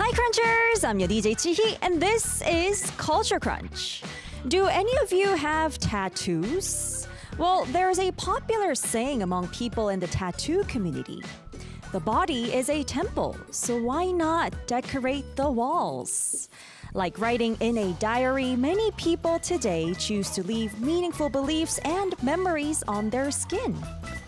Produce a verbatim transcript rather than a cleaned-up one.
Hi Crunchers, I'm your D J Chihi and this is Culture Crunch. Do any of you have tattoos? Well, there's a popular saying among people in the tattoo community. The body is a temple, so why not decorate the walls? Like writing in a diary, many people today choose to leave meaningful beliefs and memories on their skin.